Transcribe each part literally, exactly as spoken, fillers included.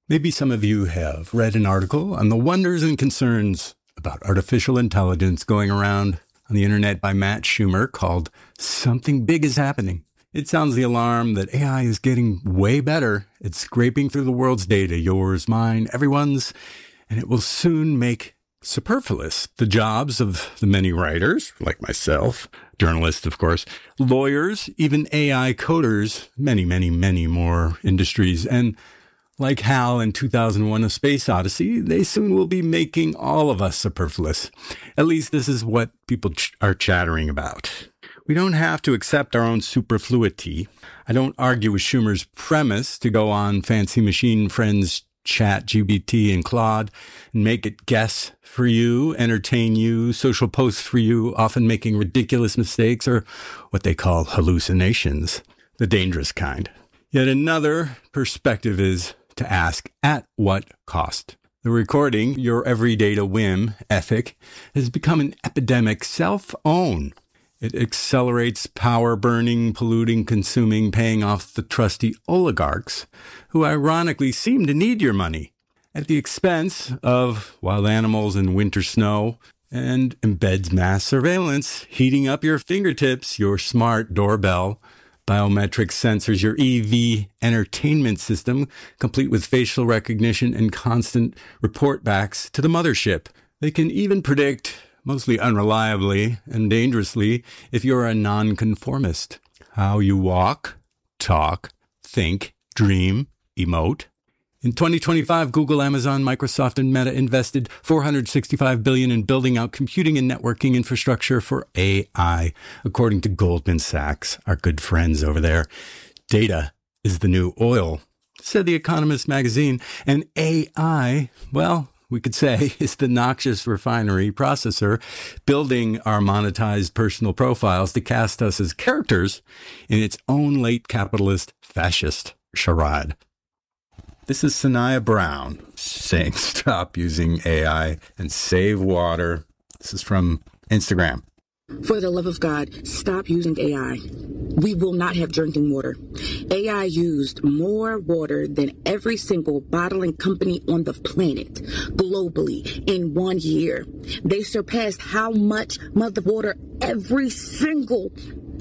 Maybe some of you have read an article on the wonders and concerns about artificial intelligence going around on the internet by Matt Schumer called Something Big is Happening. It sounds the alarm that A I is getting way better. It's scraping through the world's data, yours, mine, everyone's, and it will soon make superfluous the jobs of the many writers, like myself, journalists, of course, lawyers, even A I coders, many, many, many more industries. And like HAL in two thousand one, A Space Odyssey, they soon will be making all of us superfluous. At least this is what people ch- are chattering about. We don't have to accept our own superfluity. I don't argue with Schumer's premise to go on fancy machine friends Chat, G P T, and Claude and make it guess for you, entertain you, social posts for you, often making ridiculous mistakes or what they call hallucinations, the dangerous kind. Yet another perspective is to ask, at what cost? The recording, your everyday to whim ethic, has become an epidemic self-own. It accelerates power burning, polluting, consuming, paying off the trusty oligarchs, who ironically seem to need your money, at the expense of wild animals and winter snow, and embeds mass surveillance, heating up your fingertips, your smart doorbell, biometric sensors, your E V entertainment system, complete with facial recognition and constant report backs to the mothership. They can even predict, mostly unreliably and dangerously, if you're a nonconformist, how you walk, talk, think, dream, emote. In twenty twenty-five, Google, Amazon, Microsoft, and Meta invested four hundred sixty-five billion dollars in building out computing and networking infrastructure for A I, according to Goldman Sachs, our good friends over there. Data is the new oil, said The Economist magazine, and A I, well, we could say, is the noxious refinery processor building our monetized personal profiles to cast us as characters in its own late capitalist fascist charade. This is Sanaya Brown saying stop using A I and save water. This is from Instagram. For the love of God, stop using A I. We will not have drinking water. A I used more water than every single bottling company on the planet globally in one year. They surpassed how much mother water every single,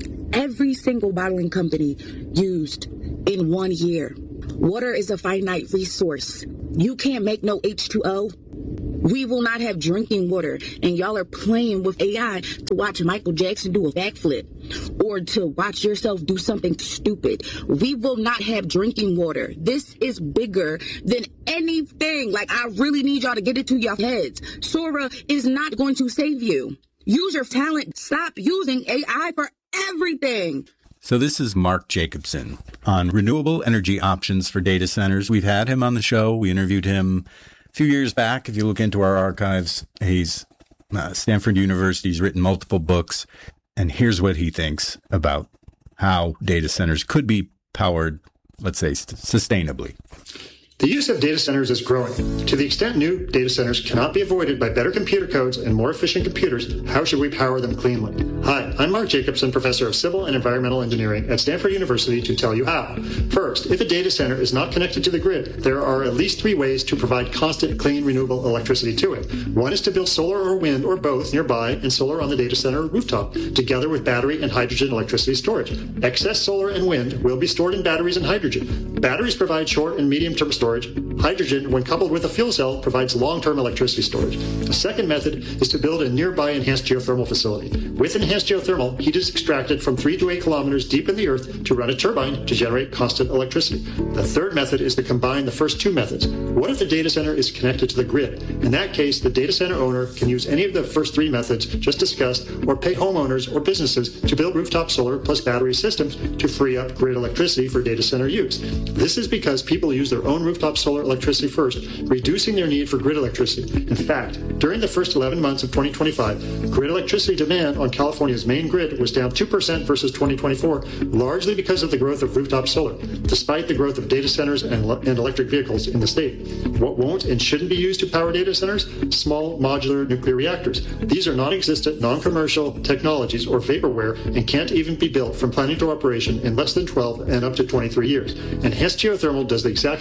every single bottling company used in one year. Water is a finite resource. You can't make no H two O. We will not have drinking water, and y'all are playing with A I to watch Michael Jackson do a backflip or to watch yourself do something stupid. We will not have drinking water. This is bigger than anything. Like, I really need y'all to get it to your heads. Sora is not going to save you. Use your talent. Stop using A I for everything. So this is Mark Jacobson on renewable energy options for data centers. We've had him on the show. We interviewed him a few years back. If you look into our archives, he's uh, Stanford University. He's written multiple books. And here's what he thinks about how data centers could be powered, let's say, st- sustainably. The use of data centers is growing. To the extent new data centers cannot be avoided by better computer codes and more efficient computers, how should we power them cleanly? Hi, I'm Mark Jacobson, professor of civil and environmental engineering at Stanford University, to tell you how. First, if a data center is not connected to the grid, there are at least three ways to provide constant, clean, renewable electricity to it. One is to build solar or wind or both nearby and solar on the data center rooftop, together with battery and hydrogen electricity storage. Excess solar and wind will be stored in batteries and hydrogen. Batteries provide short and medium-term storage. Hydrogen, when coupled with a fuel cell, provides long-term electricity storage. A second method is to build a nearby enhanced geothermal facility. With enhanced geothermal, heat is extracted from three to eight kilometers deep in the earth to run a turbine to generate constant electricity. The third method is to combine the first two methods. What if the data center is connected to the grid? In that case, the data center owner can use any of the first three methods just discussed or pay homeowners or businesses to build rooftop solar plus battery systems to free up grid electricity for data center use. This is because people use their own rooftop solar electricity first, reducing their need for grid electricity. In fact, during the first eleven months of twenty twenty-five, grid electricity demand on California's main grid was down two percent versus twenty twenty-four, largely because of the growth of rooftop solar, despite the growth of data centers and, and electric vehicles in the state. What won't and shouldn't be used to power data centers? Small modular nuclear reactors. These are non-existent, non-commercial technologies or vaporware and can't even be built from planning to operation in less than twelve and up to twenty-three years. Enhanced geothermal does the exact same thing as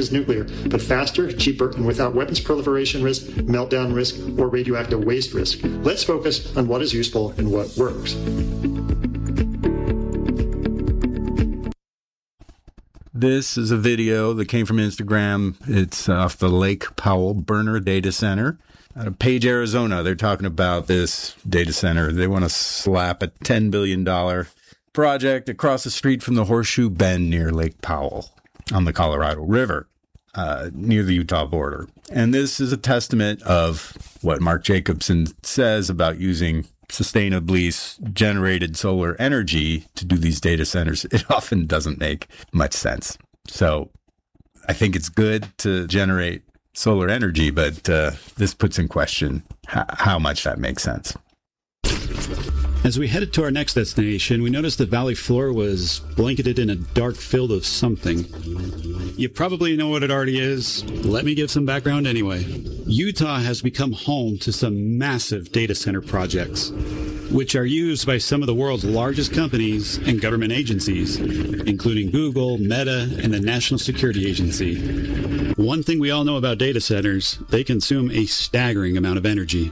as nuclear, but faster, cheaper, and without weapons proliferation risk, meltdown risk, or radioactive waste risk. Let's focus on what is useful and what works. This is a video that came from Instagram. It's off the Lake Powell Burner Data Center out of Page, Arizona. They're talking about this data center. They want to slap a ten billion dollars project across the street from the Horseshoe Bend near Lake Powell on the Colorado River, uh, near the Utah border. And this is a testament of what Mark Jacobson says about using sustainably generated solar energy to do these data centers. It often doesn't make much sense. So I think it's good to generate solar energy, but uh, this puts in question h- how much that makes sense. As we headed to our next destination, we noticed the valley floor was blanketed in a dark field of something. You probably know what it already is. Let me give some background anyway. Utah has become home to some massive data center projects, which are used by some of the world's largest companies and government agencies, including Google, Meta, and the National Security Agency. One thing we all know about data centers, they consume a staggering amount of energy.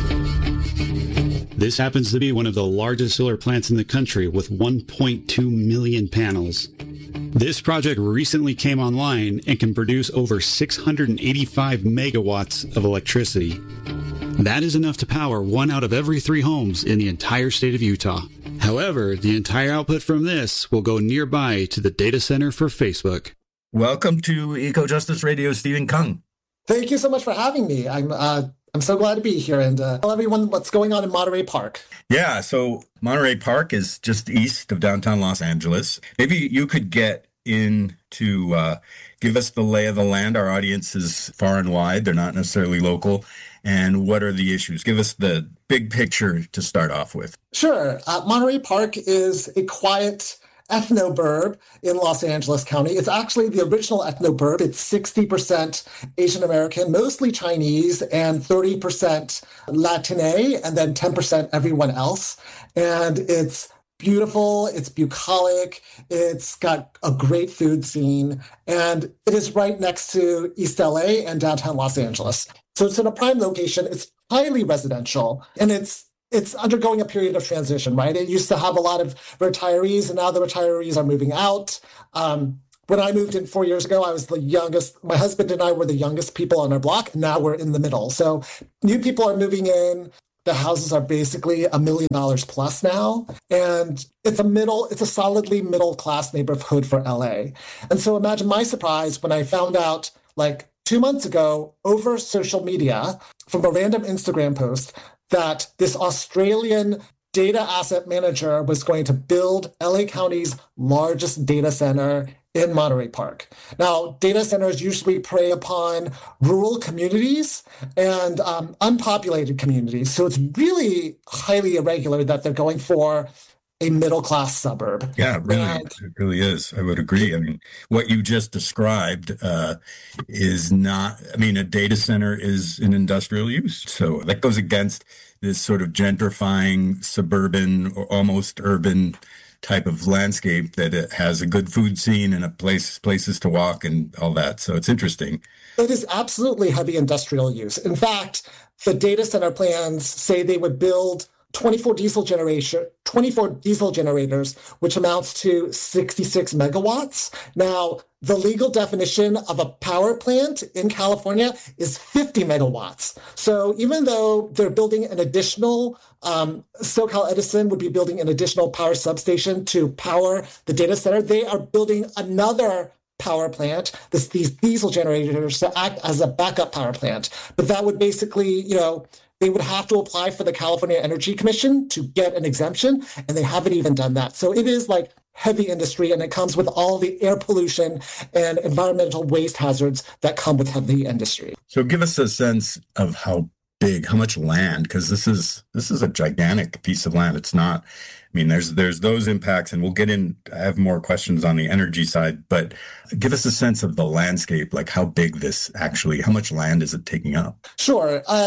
This happens to be one of the largest solar plants in the country with one point two million panels. This project recently came online and can produce over six hundred eighty-five megawatts of electricity. That is enough to power one out of every three homes in the entire state of Utah. However, the entire output from this will go nearby to the data center for Facebook. Welcome to Eco Justice Radio, Stephen Kung. Thank you so much for having me. I'm uh, I'm so glad to be here and uh, tell everyone what's going on in Monterey Park. Yeah, so Monterey Park is just east of downtown Los Angeles. Maybe you could get in to uh, give us the lay of the land. Our audience is far and wide. They're not necessarily local. And what are the issues? Give us the big picture to start off with. Sure. Uh, Monterey Park is a quiet ethnoburb in Los Angeles County. It's actually the original ethnoburb. It's sixty percent Asian American, mostly Chinese, and thirty percent Latine, and then ten percent everyone else. And it's beautiful, it's bucolic, it's got a great food scene, and it is right next to East L A and downtown Los Angeles. So it's in a prime location. It's highly residential, and it's It's undergoing a period of transition, right? It used to have a lot of retirees, and now the retirees are moving out. Um, when I moved in four years ago, I was the youngest. My husband and I were the youngest people on our block, and now we're in the middle. So new people are moving in. The houses are basically a million dollars plus now. And it's a middle, it's a solidly middle class neighborhood for L A. And so imagine my surprise when I found out, like two months ago, over social media from a random Instagram post, that this Australian data asset manager was going to build L A County's largest data center in Monterey Park. Now, data centers usually prey upon rural communities and um, unpopulated communities. So it's really highly irregular that they're going for a middle-class suburb. Yeah, really, and, it really is. I would agree. I mean, what you just described uh, is not, I mean, a data center is an industrial use. So that goes against this sort of gentrifying, suburban, or almost urban type of landscape that it has a good food scene and a place, places to walk and all that. So it's interesting. It is absolutely heavy industrial use. In fact, the data center plans say they would build twenty-four diesel generation, twenty-four diesel generators, which amounts to sixty-six megawatts. Now, the legal definition of a power plant in California is fifty megawatts. So even though they're building an additional, um, SoCal Edison would be building an additional power substation to power the data center, they are building another power plant, this, these diesel generators to act as a backup power plant. But that would basically, you know, they would have to apply for the California Energy Commission to get an exemption, and they haven't even done that. So it is like heavy industry, and it comes with all the air pollution and environmental waste hazards that come with heavy industry. So give us a sense of how big, how much land, because this is this is a gigantic piece of land. It's not, I mean, there's there's those impacts, and we'll get in, I have more questions on the energy side, but give us a sense of the landscape, like how big this actually, how much land is it taking up? Sure. Uh,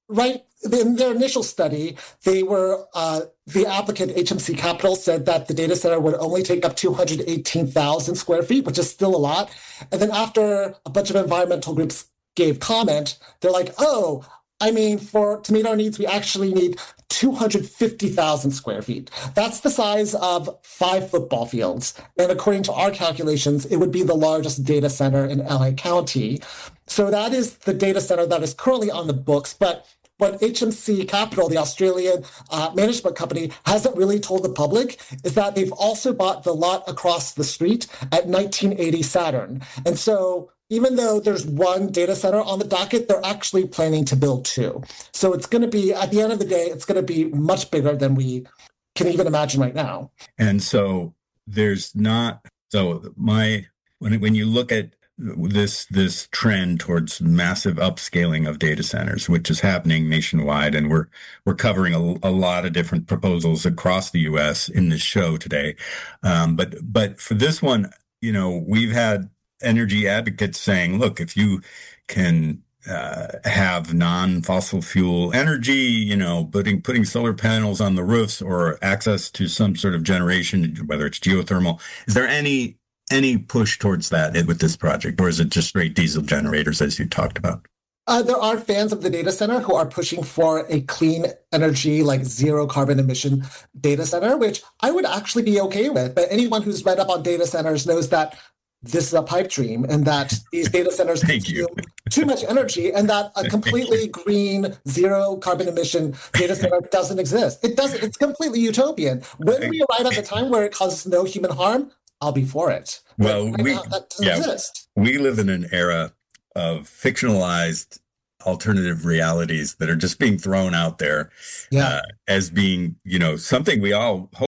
right, in their initial study, they were, uh, the applicant, H M C Capital, said that the data center would only take up two hundred eighteen thousand square feet, which is still a lot. And then after a bunch of environmental groups gave comment, they're like, oh, I mean, for to meet our needs, we actually need two hundred fifty thousand square feet. That's the size of five football fields. And according to our calculations, it would be the largest data center in L A County. So that is the data center that is currently on the books. But what H M C Capital, the Australian uh, management company, hasn't really told the public is that they've also bought the lot across the street at nineteen eighty Saturn. And so even though there's one data center on the docket, they're actually planning to build two. So it's going to be, at the end of the day, it's going to be much bigger than we can even imagine right now. And so there's not, so my, when, when you look at this, this trend towards massive upscaling of data centers, which is happening nationwide, and we're, we're covering a, a lot of different proposals across the U S in this show today. Um, but, but for this one, you know, we've had energy advocates saying, look, if you can uh, have non-fossil fuel energy, you know, putting putting solar panels on the roofs or access to some sort of generation, whether it's geothermal, is there any any push towards that with this project, or is it just straight diesel generators as you talked about? Uh, there are fans of the data center who are pushing for a clean energy, like zero carbon emission data center, which I would actually be okay with. But anyone who's read up on data centers knows that this is a pipe dream and that these data centers consume too much energy and that a completely green, zero carbon emission data center doesn't exist. It doesn't. It's completely utopian. When we arrive at the time where it causes no human harm, I'll be for it. Well, right we, now, that doesn't yeah, exist. We live in an era of fictionalized alternative realities that are just being thrown out there yeah. uh, as being, you know, something we all hope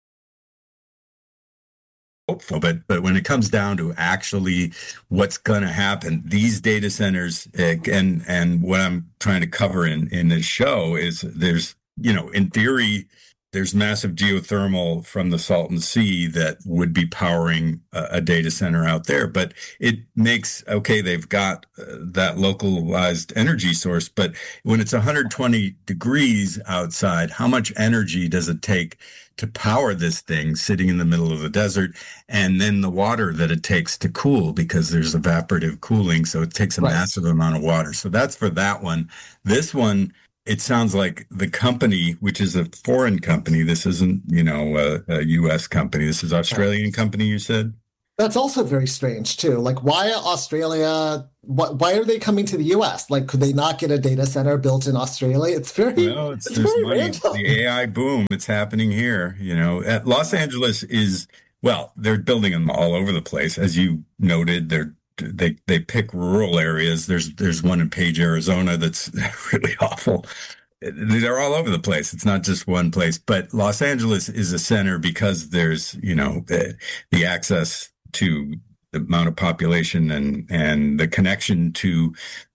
hopeful, but but when it comes down to actually what's going to happen, these data centers, uh, and and what I'm trying to cover in in this show is there's, you know, in theory, there's massive geothermal from the Salton Sea that would be powering a, a data center out there. But it makes, okay, they've got uh, that localized energy source. But when it's one hundred twenty degrees outside, how much energy does it take to power this thing sitting in the middle of the desert? And then the water that it takes to cool, because there's evaporative cooling. So it takes a right. massive amount of water. So that's for that one. This one, it sounds like the company, which is a foreign company, this isn't, you know, a, a U S company. This is Australian company, you said? That's also very strange, too. Like, why Australia? Why, why are they coming to the U S? Like, could they not get a data center built in Australia? It's very, well, it's, it's there's very money. random. The A I boom, it's happening here. You know, at Los Angeles is, well, they're building them all over the place. As you noted, they're They they pick rural areas. There's there's one in Page, Arizona that's really awful. They're all over the place. It's not just one place. But Los Angeles is a center because there's, you know, the, the access to the amount of population and and the connection to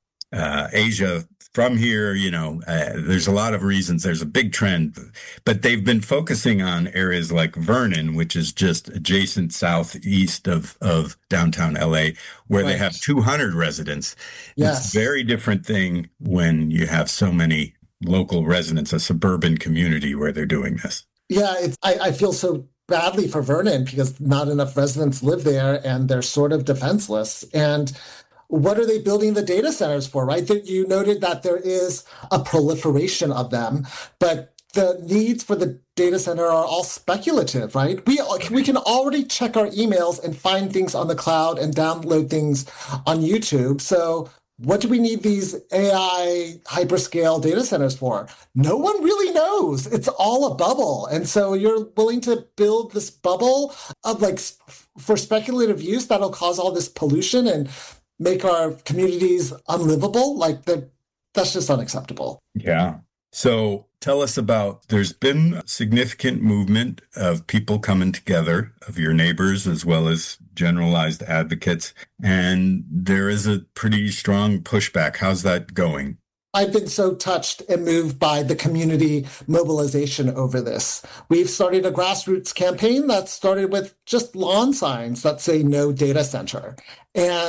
uh, Asia from here. You know, uh, there's a lot of reasons. There's a big trend, but they've been focusing on areas like Vernon, which is just adjacent southeast of, of downtown L A, where right. they have two hundred residents. Yes. It's a very different thing when you have so many local residents, a suburban community where they're doing this. Yeah, it's, I, I feel so badly for Vernon because not enough residents live there and they're sort of defenseless. And what are they building the data centers for, right? That you noted that there is a proliferation of them, but the needs for the data center are all speculative, right? We we can already check our emails and find things on the cloud and download things on YouTube. So what do we need these A I hyperscale data centers for? No one really knows. It's all a bubble. And so you're willing to build this bubble of like for speculative use that'll cause all this pollution and make our communities unlivable? Like that, that's just unacceptable. Yeah. So tell us about, there's been significant movement of people coming together, of your neighbors as well as generalized advocates, and there is a pretty strong pushback. How's that going? I've been so touched and moved by the community mobilization over this. We've started a grassroots campaign that started with just lawn signs that say no data center. And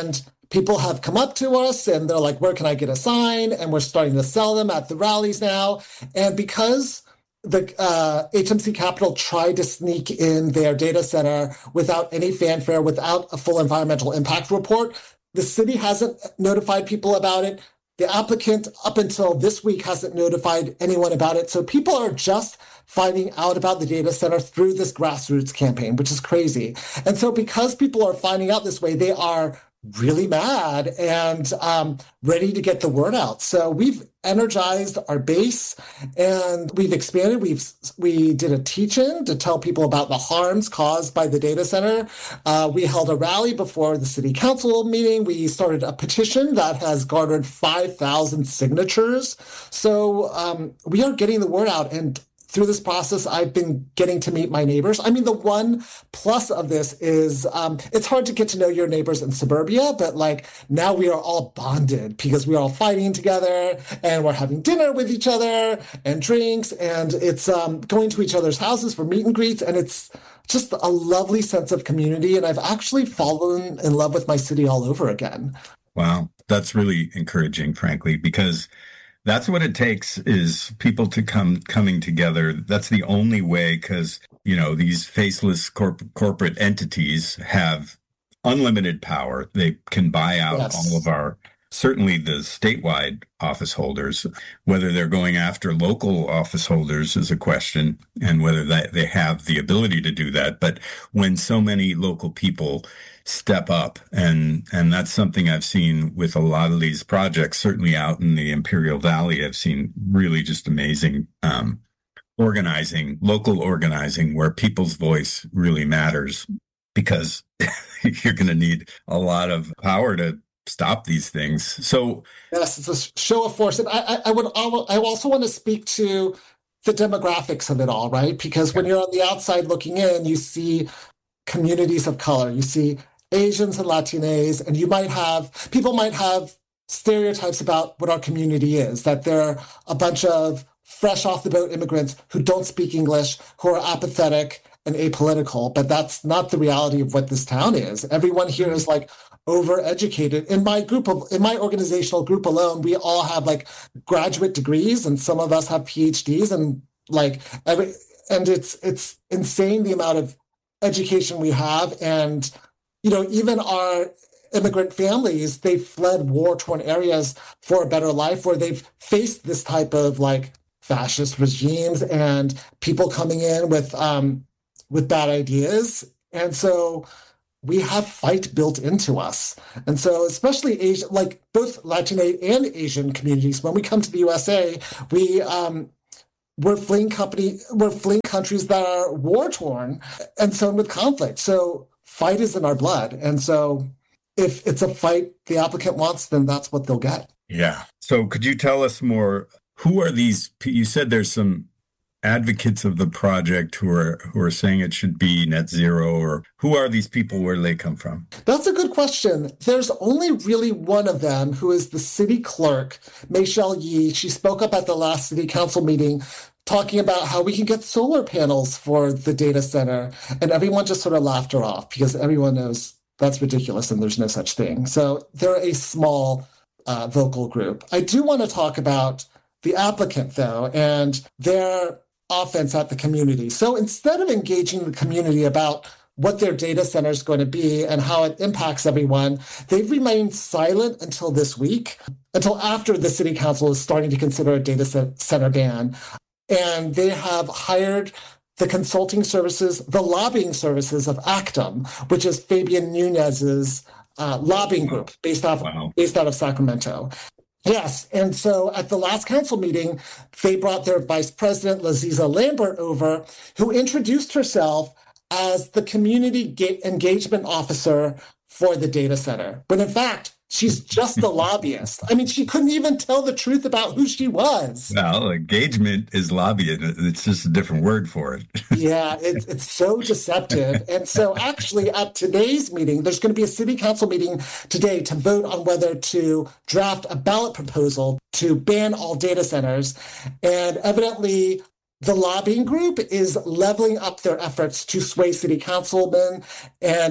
people have come up to us and they're like, where can I get a sign? And we're starting to sell them at the rallies now. And because the uh, H M C Capital tried to sneak in their data center without any fanfare, without a full environmental impact report, the city hasn't notified people about it. The applicant, up until this week, hasn't notified anyone about it. So people are just finding out about the data center through this grassroots campaign, which is crazy. And so because people are finding out this way, they are really mad and um, ready to get the word out. So we've energized our base and we've expanded. We've we did a teach-in to tell people about the harms caused by the data center. Uh, we held a rally before the city council meeting. We started a petition that has garnered five thousand signatures. So um, we are getting the word out. And through this process, I've been getting to meet my neighbors. I mean, the one plus of this is um, it's hard to get to know your neighbors in suburbia, but like now we are all bonded because we are all fighting together and we're having dinner with each other and drinks, and it's um, going to each other's houses for meet and greets, and it's just a lovely sense of community. And I've actually fallen in love with my city all over again. Wow, that's really encouraging, frankly, because that's what it takes is people to come coming together. That's the only way, because, you know, these faceless corp- corporate entities have unlimited power. They can buy out yes. all of our, certainly the statewide office holders. Whether they're going after local office holders is a question, and whether that they have the ability to do that. But when so many local people step up, and and that's something I've seen with a lot of these projects, certainly out in the Imperial Valley, I've seen really just amazing um, organizing, local organizing, where people's voice really matters, because you're going to need a lot of power to stop these things. So yes, it's a show of force. And I, I, I would I also want to speak to the demographics of it all, right? Because when you're on the outside looking in, you see communities of color, you see Asians and Latinos, and you might have, people might have stereotypes about what our community is, that they're a bunch of fresh off the boat immigrants who don't speak English, who are apathetic and apolitical, but that's not the reality of what this town is. Everyone here is like overeducated. In my group of, in my organizational group alone, we all have like graduate degrees, and some of us have P H Ds, and like every, and it's it's insane the amount of education we have. And you know, even our immigrant families, they fled war-torn areas for a better life, where they've faced this type of like fascist regimes and people coming in with um, with bad ideas. And so we have fight built into us. And so especially Asian, like both Latino and Asian communities, when we come to the U S A, we um, we're fleeing company, we're fleeing countries that are war-torn and sown with conflict. So fight is in our blood. And so if it's a fight the applicant wants, then that's what they'll get. Yeah. So could you tell us more? Who are these? You said there's some advocates of the project who are who are saying it should be net zero, or who are these people? Where do they come from? That's a good question. There's only really one of them, who is the city clerk, Michelle Yee. She spoke up at the last city council meeting talking about how we can get solar panels for the data center. And everyone just sort of laughed her off because everyone knows that's ridiculous and there's no such thing. So they're a small uh, vocal group. I do want to talk about the applicant, though, and their offense at the community. So instead of engaging the community about what their data center is going to be and how it impacts everyone, they've remained silent until this week, until after the city council is starting to consider a data center ban. And they have hired the consulting services, the lobbying services of Actum, which is Fabian Nunez's uh, lobbying group based off wow. based out of Sacramento. Yes, and so at the last council meeting, they brought their vice president, Laziza Lambert, over, who introduced herself as the community engagement officer for the data center, when in fact, she's just a lobbyist. I mean, she couldn't even tell the truth about who she was. Well, engagement is lobbying. It's just a different word for it. Yeah, it's, it's so deceptive. And so actually at today's meeting, there's going to be a city council meeting today to vote on whether to draft a ballot proposal to ban all data centers. And evidently, the lobbying group is leveling up their efforts to sway city councilmen and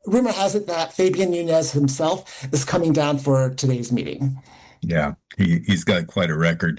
rumor has it that Fabian Nunez himself is coming down for today's meeting. Yeah, he, he's got quite a record.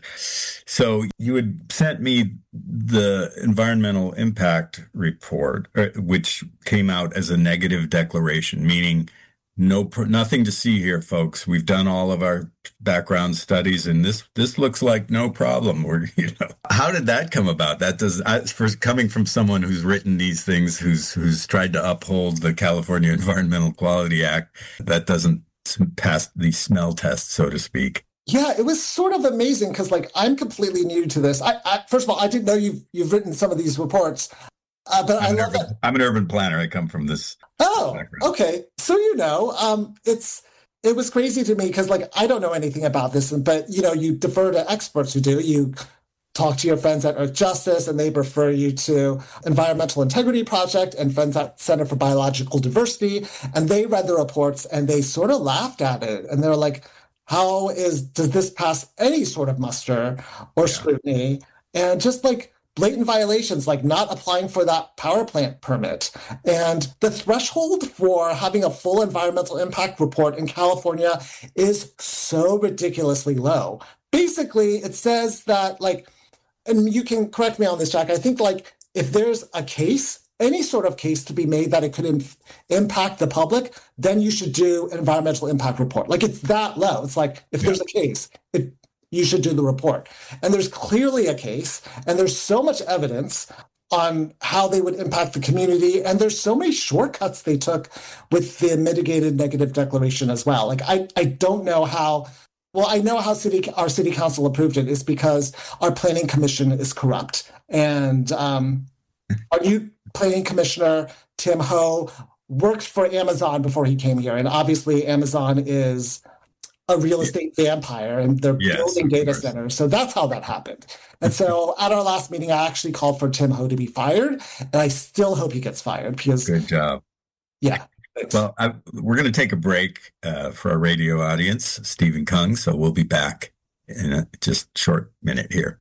So you had sent me the environmental impact report, which came out as a negative declaration, meaning no, nothing to see here, folks. We've done all of our background studies, and this this looks like no problem. We're, you know, how did that come about? That does, I, for coming from someone who's written these things, who's who's tried to uphold the California Environmental Quality Act, that doesn't pass the smell test, so to speak. Yeah, it was sort of amazing because, like, I'm completely new to this. I, I first of all, I didn't know you've you've written some of these reports. Uh, but I'm I love urban, that. I'm an urban planner. I come from this. Oh, background. Okay. So, you know, um, it's it was crazy to me because, like, I don't know anything about this, but, you know, you defer to experts who do. You talk to your friends at Earth Justice, and they refer you to Environmental Integrity Project and friends at Center for Biological Diversity, and they read the reports and they sort of laughed at it, and they're like, "How is does this pass any sort of muster or yeah. scrutiny?" And just like blatant violations, like not applying for that power plant permit. And the threshold for having a full environmental impact report in California is so ridiculously low. Basically, it says that, like, and you can correct me on this, Jack, I think, like, if there's a case, any sort of case to be made that it could in- impact the public, then you should do an environmental impact report. Like, it's that low. It's like, if yeah. there's a case, it you should do the report. And there's clearly a case, and there's so much evidence on how they would impact the community, and there's so many shortcuts they took with the mitigated negative declaration as well. Like, I, I don't know how, well, I know how city our city council approved it is because our planning commission is corrupt. And um, our new planning commissioner, Tim Ho, worked for Amazon before he came here. And obviously Amazon is a real estate vampire, and they're yes, building data centers. So that's how that happened. And so at our last meeting, I actually called for Tim Ho to be fired, and I still hope he gets fired because— Good job. Yeah. Well, I, we're going to take a break uh, for our radio audience, Stephen Kung, so we'll be back in a just short minute here.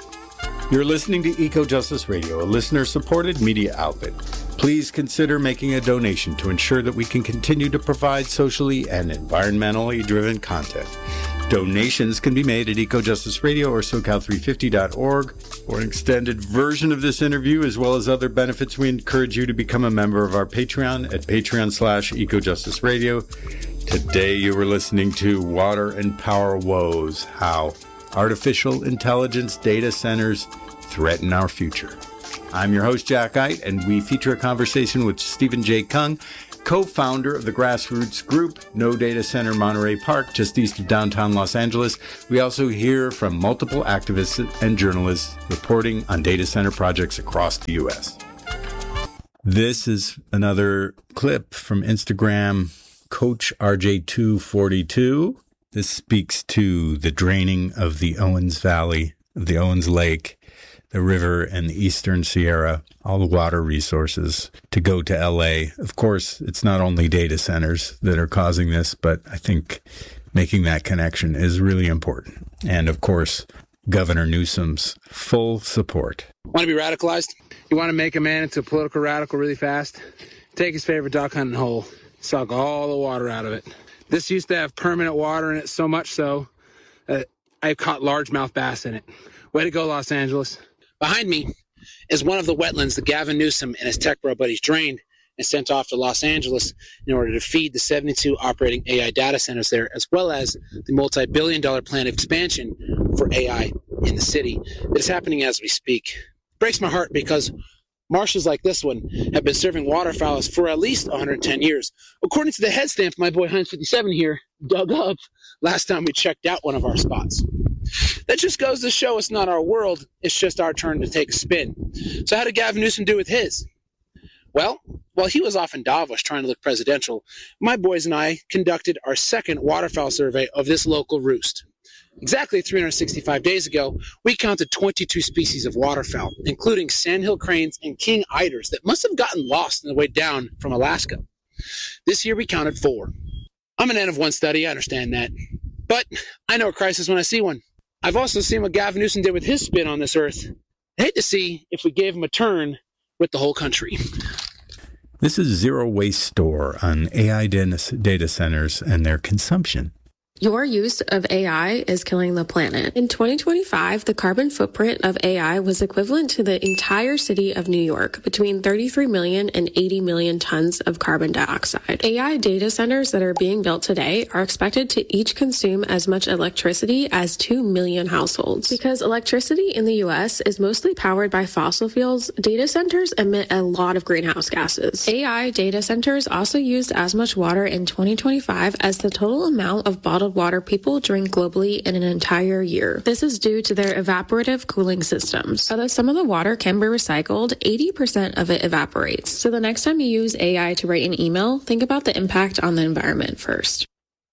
You're listening to Eco Justice Radio, a listener-supported media outlet. Please consider making a donation to ensure that we can continue to provide socially and environmentally driven content. Donations can be made at Eco Justice Radio or SoCal three fifty dot org. For an extended version of this interview, as well as other benefits, we encourage you to become a member of our Patreon at Patreon slash Eco Justice Radio. Today you were listening to Water and Power Woes, How Artificial Intelligence Data Centers Threaten Our Future. I'm your host, Jack Ite, and we feature a conversation with Stephen J. Kung, co-founder of the grassroots group No Data Center Monterey Park, just east of downtown Los Angeles. We also hear from multiple activists and journalists reporting on data center projects across the U S. This is another clip from Instagram, Coach R J two forty-two. This speaks to the draining of the Owens Valley, the Owens Lake, the river, and the Eastern Sierra, all the water resources to go to L A. Of course, it's not only data centers that are causing this, but I think making that connection is really important. And of course, Governor Newsom's full support. Want to be radicalized? You want to make a man into a political radical really fast? Take his favorite duck hunting hole, suck all the water out of it. This used to have permanent water in it, so much so that I caught largemouth bass in it. Way to go, Los Angeles. Behind me is one of the wetlands that Gavin Newsom and his tech bro buddies drained and sent off to Los Angeles in order to feed the seventy-two operating A I data centers there, as well as the multi-billion dollar plan of expansion for A I in the city that is happening as we speak. It breaks my heart because marshes like this one have been serving waterfowls for at least one hundred ten years. According to the head stamp my boy Heinz fifty-seven here dug up last time we checked out one of our spots. That just goes to show it's not our world, it's just our turn to take a spin. So how did Gavin Newsom do with his? Well, while he was off in Davos trying to look presidential, my boys and I conducted our second waterfowl survey of this local roost. Exactly three hundred sixty-five days ago, we counted twenty-two species of waterfowl, including sandhill cranes and king eiders that must have gotten lost on the way down from Alaska. This year we counted four. I'm an N of one study, I understand that. But I know a crisis when I see one. I've also seen what Gavin Newsom did with his spin on this earth. I hate to see if we gave him a turn with the whole country. This is Zero Waste Store on A I data centers and their consumption. Your use of A I is killing the planet. In twenty twenty-five, the carbon footprint of A I was equivalent to the entire city of New York, between thirty-three million and eighty million tons of carbon dioxide. A I data centers that are being built today are expected to each consume as much electricity as two million households. Because electricity in the U S is mostly powered by fossil fuels, data centers emit a lot of greenhouse gases. A I data centers also used as much water in twenty twenty-five as the total amount of bottled water people drink globally in an entire year. This is due to their evaporative cooling systems. Although some of the water can be recycled, eighty percent of it evaporates. So the next time you use A I to write an email, think about the impact on the environment first.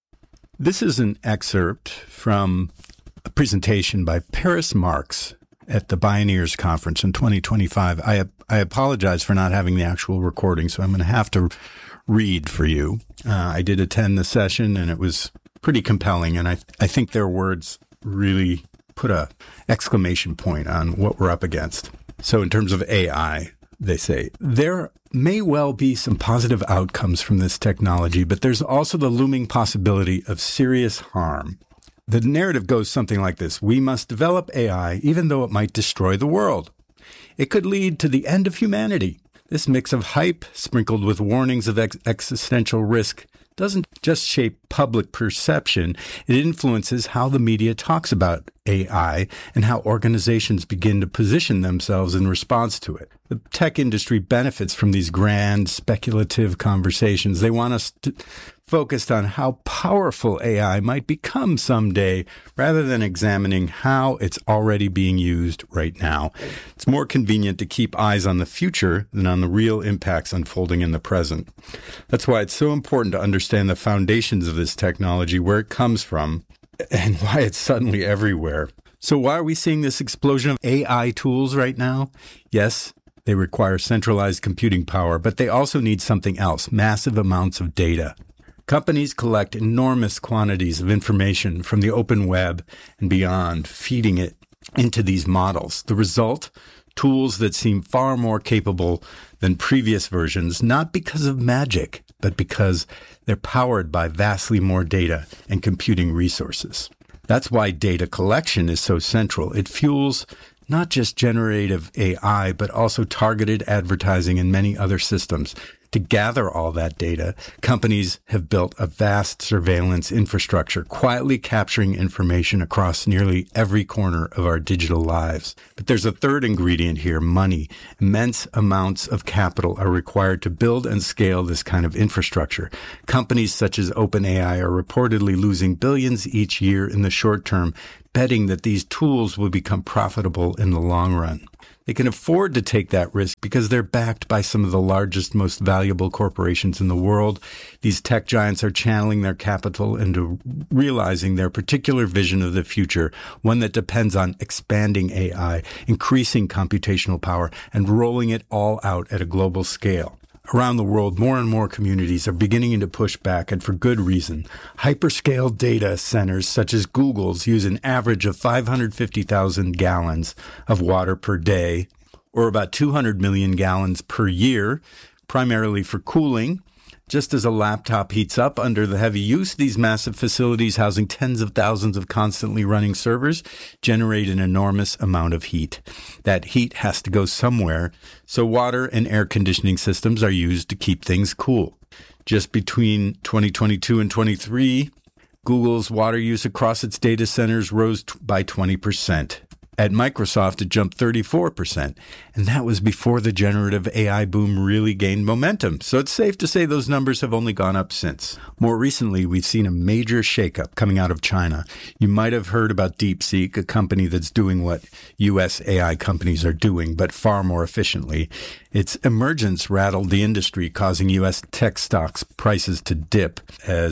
This is an excerpt from a presentation by Paris Marx at the Bioneers Conference in twenty twenty-five. I I apologize for not having the actual recording, so I'm going to have to read for you. Uh, I did attend the session, and it was pretty compelling, and I I think their words really put a exclamation point on what we're up against. So in terms of A I, they say, there may well be some positive outcomes from this technology, but there's also the looming possibility of serious harm. The narrative goes something like this: we must develop A I even though it might destroy the world. It could lead to the end of humanity. This mix of hype sprinkled with warnings of ex- existential risk doesn't just shape public perception, it influences how the media talks about A I and how organizations begin to position themselves in response to it. The tech industry benefits from these grand, speculative conversations. They want us to focused on how powerful A I might become someday, rather than examining how it's already being used right now. It's more convenient to keep eyes on the future than on the real impacts unfolding in the present. That's why it's so important to understand the foundations of this technology, where it comes from, and why it's suddenly everywhere. So why are we seeing this explosion of A I tools right now? Yes, they require centralized computing power, but they also need something else: massive amounts of data. Companies collect enormous quantities of information from the open web and beyond, feeding it into these models. The result? Tools that seem far more capable than previous versions, not because of magic, but because they're powered by vastly more data and computing resources. That's why data collection is so central. It fuels not just generative A I, but also targeted advertising and many other systems. To gather all that data, companies have built a vast surveillance infrastructure, quietly capturing information across nearly every corner of our digital lives. But there's a third ingredient here: money. Immense amounts of capital are required to build and scale this kind of infrastructure. Companies such as OpenAI are reportedly losing billions each year in the short term, betting that these tools will become profitable in the long run. They can afford to take that risk because they're backed by some of the largest, most valuable corporations in the world. These tech giants are channeling their capital into realizing their particular vision of the future, one that depends on expanding A I, increasing computational power, and rolling it all out at a global scale. Around the world, more and more communities are beginning to push back, and for good reason. Hyperscale data centers such as Google's use an average of five hundred fifty thousand gallons of water per day, or about two hundred million gallons per year, primarily for cooling. Just as a laptop heats up under the heavy use, these massive facilities housing tens of thousands of constantly running servers generate an enormous amount of heat. That heat has to go somewhere, so water and air conditioning systems are used to keep things cool. Just between twenty twenty-two and twenty-three, Google's water use across its data centers rose t- by twenty percent. At Microsoft, it jumped thirty-four percent, and that was before the generative A I boom really gained momentum. So it's safe to say those numbers have only gone up since. More recently, we've seen a major shakeup coming out of China. You might have heard about DeepSeek, a company that's doing what U S A I companies are doing, but far more efficiently. Its emergence rattled the industry, causing U S tech stocks prices to dip as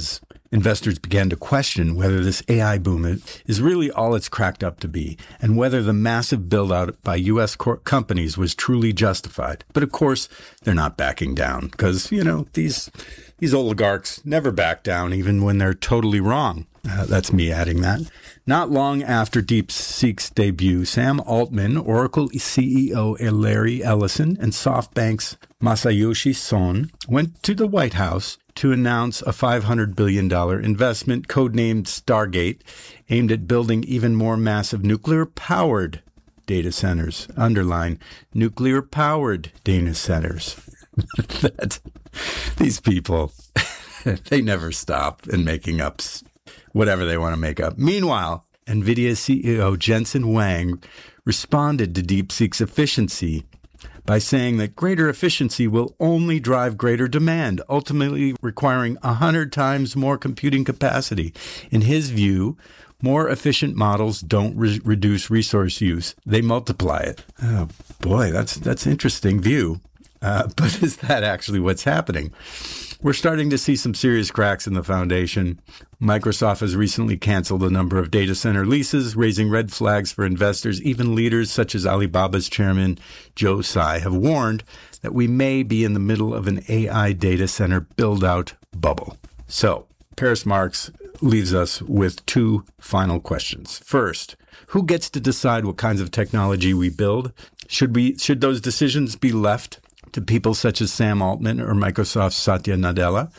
investors began to question whether this A I boom is really all it's cracked up to be, and whether the massive build-out by U S cor- companies was truly justified. But of course, they're not backing down, because, you know, these these oligarchs never back down, even when they're totally wrong. Uh, that's me adding that. Not long after DeepSeek's debut, Sam Altman, Oracle C E O Larry Ellison, and SoftBank's Masayoshi Son went to the White House to announce a five hundred billion dollars investment, codenamed Stargate, aimed at building even more massive nuclear-powered data centers. Underline, nuclear-powered data centers. that, these people, they never stop in making up whatever they want to make up. Meanwhile, NVIDIA C E O Jensen Huang responded to DeepSeek's efficiency by saying that greater efficiency will only drive greater demand, ultimately requiring one hundred times more computing capacity. In his view, more efficient models don't re- reduce resource use. They multiply it. Oh, boy, that's that's an interesting view. Uh, but is that actually what's happening? We're starting to see some serious cracks in the foundation. Microsoft has recently canceled a number of data center leases, raising red flags for investors. Even leaders such as Alibaba's chairman, Joe Tsai, have warned that we may be in the middle of an A I data center build-out bubble. So, Paris Marx leaves us with two final questions. First, who gets to decide what kinds of technology we build? Should we, should those decisions be left to people such as Sam Altman or Microsoft's Satya Nadella?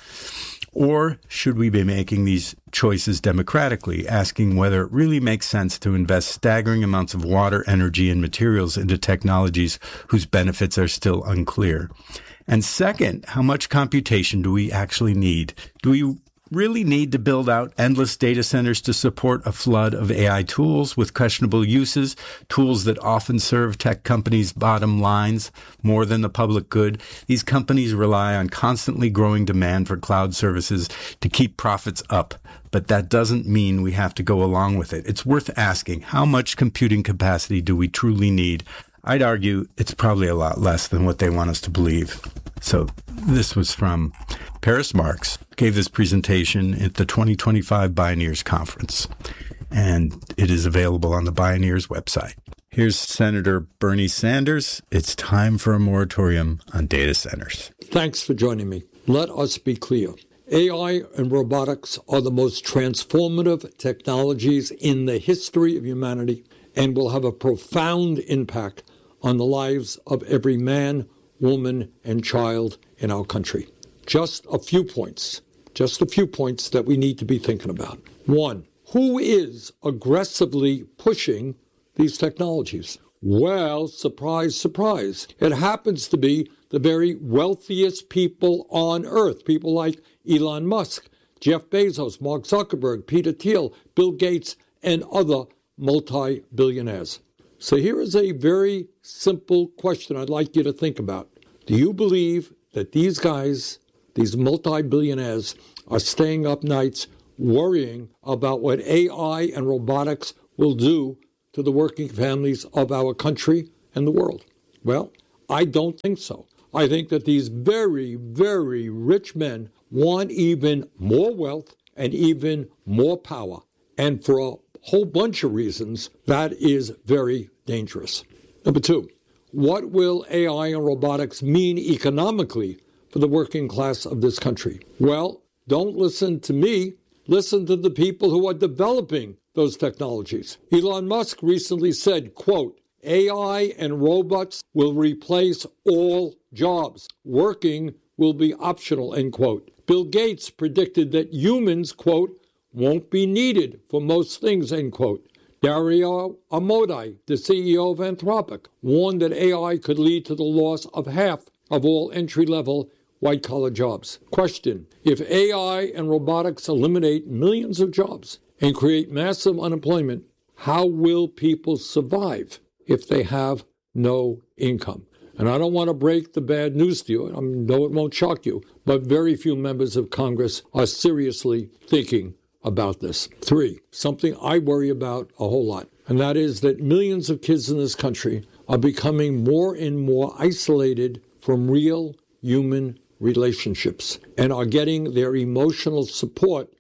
Or should we be making these choices democratically, asking whether it really makes sense to invest staggering amounts of water, energy, and materials into technologies whose benefits are still unclear? And second, how much computation do we actually need? Do we really need to build out endless data centers to support a flood of A I tools with questionable uses, tools that often serve tech companies' bottom lines more than the public good? These companies rely on constantly growing demand for cloud services to keep profits up, but that doesn't mean we have to go along with it. It's worth asking, how much computing capacity do we truly need? I'd argue it's probably a lot less than what they want us to believe. So this was from Paris Marx, gave this presentation at the twenty twenty-five Bioneers Conference, and it is available on the Bioneers website. Here's Senator Bernie Sanders. It's time for a moratorium on data centers. Thanks for joining me. Let us be clear. A I and robotics are the most transformative technologies in the history of humanity and will have a profound impact on the lives of every man, woman, and child in our country. Just a few points, just a few points that we need to be thinking about. One, who is aggressively pushing these technologies? Well, surprise, surprise. It happens to be the very wealthiest people on earth, people like Elon Musk, Jeff Bezos, Mark Zuckerberg, Peter Thiel, Bill Gates, and other multi-billionaires. So here is a very simple question I'd like you to think about. Do you believe that these guys, these multi-billionaires, are staying up nights worrying about what A I and robotics will do to the working families of our country and the world? Well, I don't think so. I think that these very, very rich men want even more wealth and even more power. And for a whole bunch of reasons, that is very dangerous. Number two, what will A I and robotics mean economically for the working class of this country? Well, don't listen to me. Listen to the people who are developing those technologies. Elon Musk recently said, quote, A I and robots will replace all jobs. Working will be optional, end quote. Bill Gates predicted that humans, quote, won't be needed for most things, end quote. Dario Amodei, the C E O of Anthropic, warned that A I could lead to the loss of half of all entry-level white-collar jobs. Question, if A I and robotics eliminate millions of jobs and create massive unemployment, how will people survive if they have no income? And I don't want to break the bad news to you. I know it won't shock you, but very few members of Congress are seriously thinking about this. Three, something I worry about a whole lot, and that is that millions of kids in this country are becoming more and more isolated from real human relationships and are getting their emotional support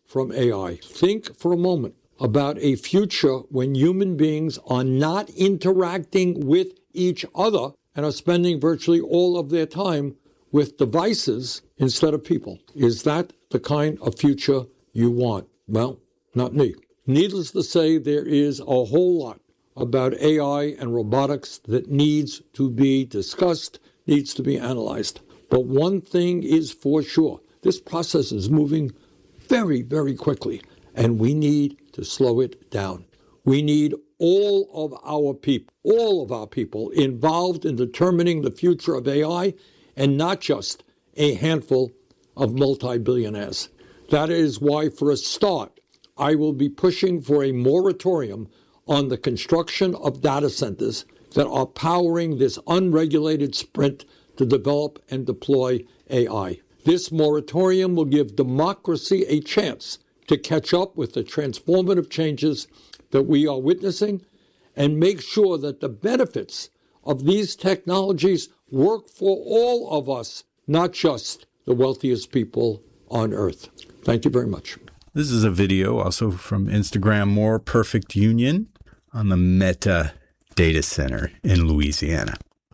from A I. Think for a moment about a future when human beings are not interacting with each other and are spending virtually all of their time with devices instead of people. Is that the kind of future you want? Well, not me. Needless to say, there is a whole lot about A I and robotics that needs to be discussed, needs to be analyzed. But one thing is for sure, this process is moving very, very quickly, and we need to slow it down. We need all of our people, all of our people involved in determining the future of A I, and not just a handful of multi-billionaires. That is why, for a start, I will be pushing for a moratorium on the construction of data centers that are powering this unregulated sprint to develop and deploy A I. This moratorium will give democracy a chance to catch up with the transformative changes that we are witnessing and make sure that the benefits of these technologies work for all of us, not just the wealthiest people on Earth. Thank you very much. This is a video also from Instagram, More Perfect Union, on the Meta data center in Louisiana.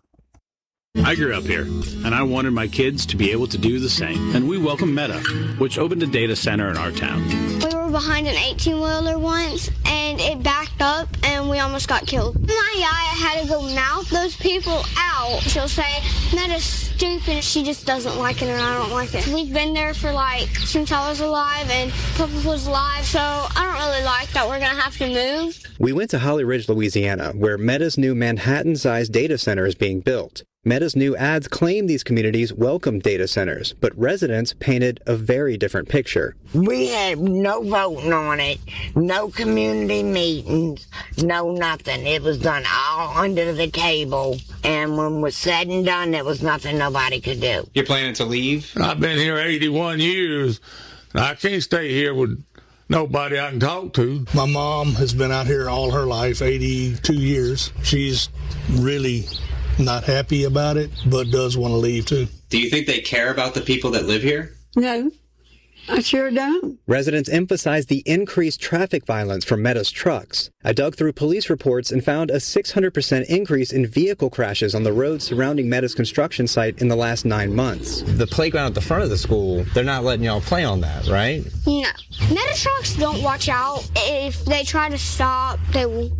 I grew up here, and I wanted my kids to be able to do the same. And we welcome Meta, which opened a data center in our town. We were behind an eighteen-wheeler once, and it backed up, and we almost got killed. My yaya had to go mouth those people out. She'll say, Meta's stupid. She just doesn't like it, and I don't like it. We've been there for, like, since I was alive, and Papa was alive, so I don't really like that we're going to have to move. We went to Holly Ridge, Louisiana, where Meta's new Manhattan-sized data center is being built. Meta's new ads claim these communities welcome data centers, but residents painted a very different picture. We had no voting on it, no community meetings, no nothing. It was done all under the table, and when it was said and done, there was nothing nobody could do. You're planning to leave? I've been here eighty-one years. I can't stay here with nobody I can talk to. My mom has been out here all her life, eighty-two years. She's really not happy about it, but does want to leave too. Do you think they care about the people that live here? No, I sure don't. Residents emphasize the increased traffic violence from Meta's trucks. I dug through police reports and found a six hundred percent increase in vehicle crashes on the roads surrounding Meta's construction site in the last nine months. The playground at the front of the school, they're not letting y'all play on that, right? No. Meta trucks don't watch out. If they try to stop, they will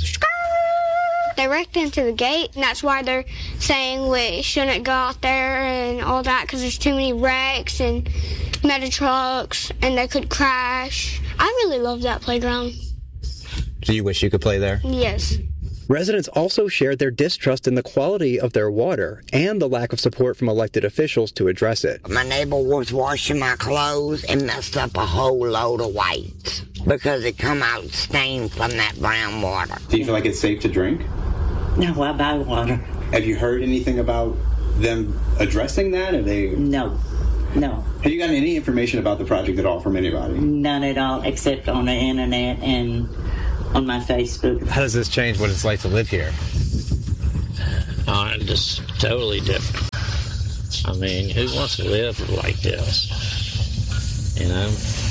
They wrecked into the gate, and that's why they're saying we shouldn't go out there and all that, because there's too many wrecks and Meta trucks, and they could crash. I really love that playground. Do you wish you could play there? Yes. Residents also shared their distrust in the quality of their water and the lack of support from elected officials to address it. My neighbor was washing my clothes and messed up a whole load of whites because it come out stained from that brown water. Do you feel like it's safe to drink? No, I buy water. Have you heard anything about them addressing that? Are they? No, no. Have you gotten any information about the project at all from anybody? None at all, except on the internet and on my Facebook. How does this change what it's like to live here? Uh, just totally different. I mean, who wants to live like this? You know?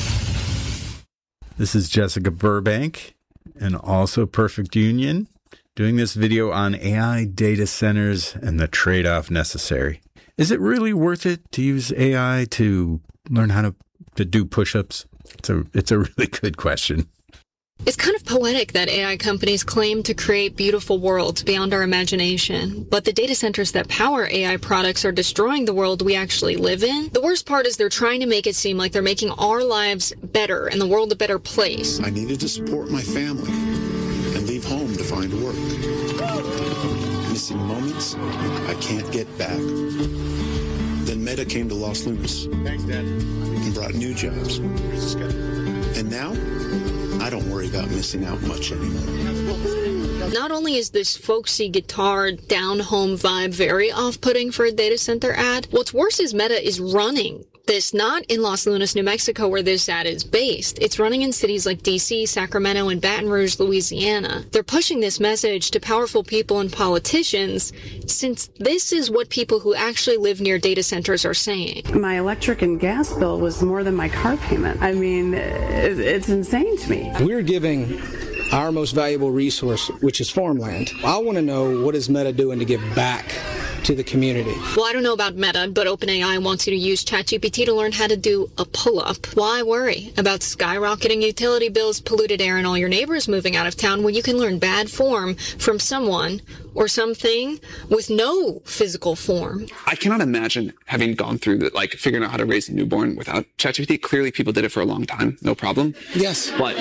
This is Jessica Burbank, and also Perfect Union, doing this video on A I data centers and the trade-off necessary. Is it really worth it to use A I to learn how to, to do push-ups? It's a, it's a really good question. It's kind of poetic that A I companies claim to create beautiful worlds beyond our imagination, but the data centers that power A I products are destroying the world we actually live in. The worst part is they're trying to make it seem like they're making our lives better and the world a better place. I needed to support my family and leave home to find work. Missing moments I can't get back. Then Meta came to Los Lunas. Thanks, Dad. And brought new jobs. And now, I don't worry about missing out much anymore. Not only is this folksy guitar down-home vibe very off-putting for a data center ad, what's worse is Meta is running this not in Los Lunas, New Mexico, where this ad is based. It's running in cities like D C, Sacramento, and Baton Rouge, Louisiana. They're pushing this message to powerful people and politicians, since this is what people who actually live near data centers are saying. My electric and gas bill was more than my car payment. I mean, it's insane to me. We're giving our most valuable resource, which is farmland. I want to know, what is Meta doing to give back to the community? Well, I don't know about Meta, but OpenAI wants you to use ChatGPT to learn how to do a pull-up. Why worry about skyrocketing utility bills, polluted air, and all your neighbors moving out of town when you can learn bad form from someone or something with no physical form? I cannot imagine having gone through that, like figuring out how to raise a newborn without ChatGPT. Clearly, people did it for a long time, no problem. Yes. But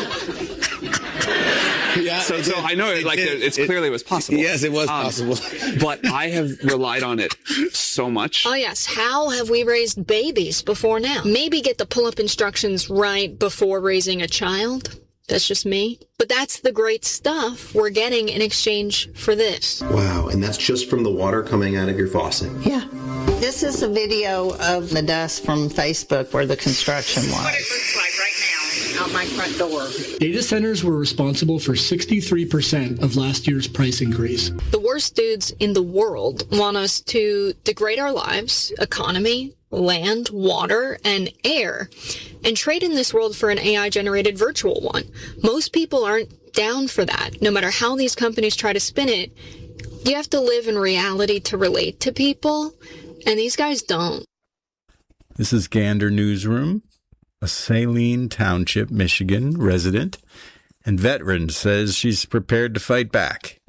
yeah, so, so I know it, like it, it's it, clearly it was possible. Yes, it was um, possible. But I have relied on it so much. Oh yes, how have we raised babies before now? Maybe get the pull-up instructions right before raising a child. That's just me. But that's the great stuff we're getting in exchange for this. Wow, and that's just from the water coming out of your faucet? Yeah. This is a video of the dust from Facebook where the construction was. What it looks like right now out my front door. Data centers were responsible for sixty-three percent of last year's price increase. The worst dudes in the world want us to degrade our lives, economy, land, water, and air, and trade in this world for an A I-generated virtual one. Most people aren't down for that. No matter how these companies try to spin it, you have to live in reality to relate to people, and these guys don't. This is Gander Newsroom. A Saline Township, Michigan resident and veteran says she's prepared to fight back.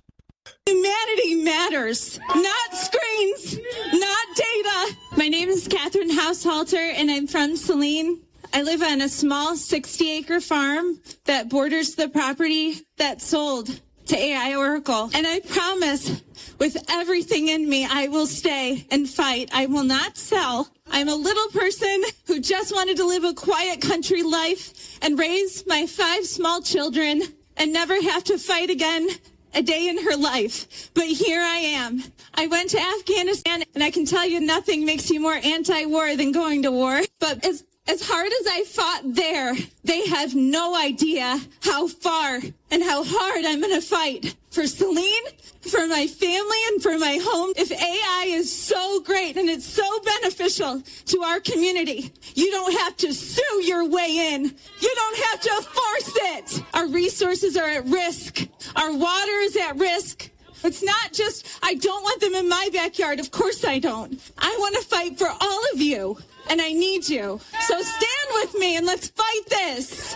Humanity matters, not screens, not data. My name is Catherine Haushalter, and I'm from Saline. I live on a small sixty-acre farm that borders the property that sold to A I Oracle. And I promise, with everything in me, I will stay and fight. I will not sell. I'm a little person who just wanted to live a quiet country life and raise my five small children and never have to fight again a day in her life. But here I am. I went to Afghanistan, and I can tell you nothing makes you more anti-war than going to war. But as As hard as I fought there, they have no idea how far and how hard I'm going to fight for Saline, for my family, and for my home. If A I is so great and it's so beneficial to our community, you don't have to sue your way in. You don't have to force it. Our resources are at risk. Our water is at risk. It's not just, I don't want them in my backyard. Of course I don't. I want to fight for all of you, and I need you. So stand with me and let's fight this.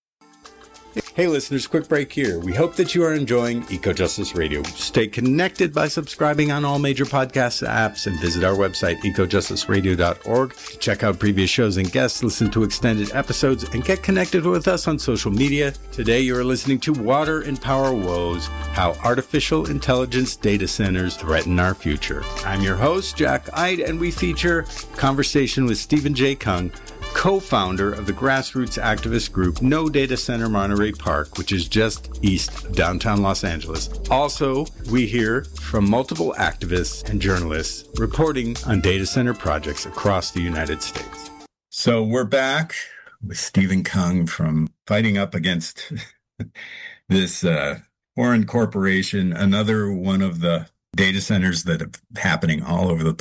Hey listeners, quick break here. We hope that you are enjoying Eco Justice Radio. Stay connected by subscribing on all major podcast apps and visit our website, eco justice radio dot org, to check out previous shows and guests, listen to extended episodes, and get connected with us on social media. Today you are listening to Water and Power Woes, How Artificial Intelligence Data Centers Threaten Our Future. I'm your host, Jack Ide, and we feature conversation with Stephen J. Kung, co-founder of the grassroots activist group No Data Center Monterey Park, which is just east of downtown Los Angeles. Also, we hear from multiple activists and journalists reporting on data center projects across the United States. So we're back with Stephen Kung from fighting up against this uh, foreign corporation, another one of the data centers that are happening all over the